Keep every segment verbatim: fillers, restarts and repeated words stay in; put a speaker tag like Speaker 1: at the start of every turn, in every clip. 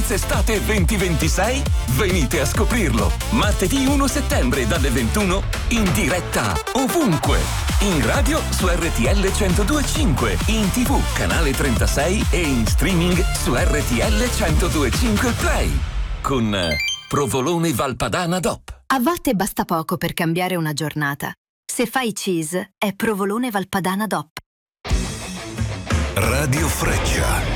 Speaker 1: Quiz Estate venti ventisei? Venite a scoprirlo. Martedì primo settembre dalle ventuno in diretta ovunque. In radio su R T L centodue e cinque, in tivù canale trentasei e in streaming su R T L centodue e cinque Play. Con Provolone Valpadana D O P.
Speaker 2: A volte basta poco per cambiare una giornata. Se fai cheese, è Provolone Valpadana D O P.
Speaker 3: Radio Freccia.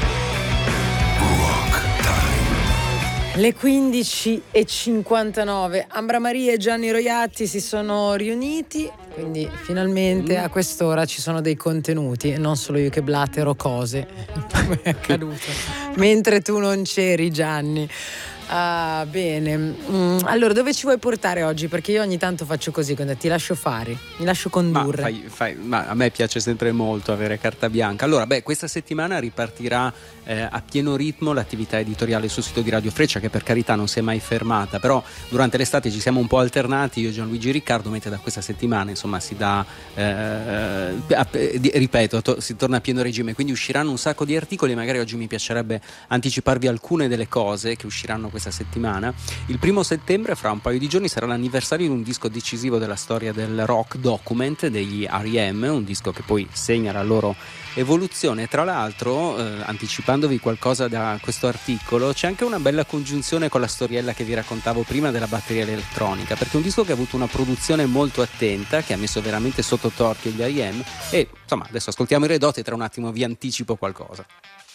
Speaker 4: Le quindici e cinquantanove, Ambra Maria e Gianni Roiatti si sono riuniti, quindi finalmente a quest'ora ci sono dei contenuti e non solo io che blatero cose, come è accaduto, mentre tu non c'eri, Gianni. Ah, bene. Mm, allora, dove ci vuoi portare oggi? Perché io ogni tanto faccio così, quando ti lascio fare, mi lascio condurre.
Speaker 5: Ma, fai, fai, ma a me piace sempre molto avere carta bianca. Allora, beh, questa settimana ripartirà eh, a pieno ritmo l'attività editoriale sul sito di Radio Freccia, che per carità non si è mai fermata, però durante l'estate ci siamo un po' alternati, io e Gianluigi Riccardo, mentre da questa settimana insomma si dà, eh, eh, ripeto, to- si torna a pieno regime, quindi usciranno un sacco di articoli. Magari oggi mi piacerebbe anticiparvi alcune delle cose che usciranno questa settimana. Il primo settembre, fra un paio di giorni, sarà l'anniversario di un disco decisivo della storia del rock, Document degli R E M, un disco che poi segna la loro evoluzione. Tra l'altro, eh, anticipandovi qualcosa da questo articolo, c'è anche una bella congiunzione con la storiella che vi raccontavo prima della batteria elettronica, perché è un disco che ha avuto una produzione molto attenta, che ha messo veramente sotto torchio gli R E M, e insomma adesso ascoltiamo i Red Hot e tra un attimo vi anticipo qualcosa.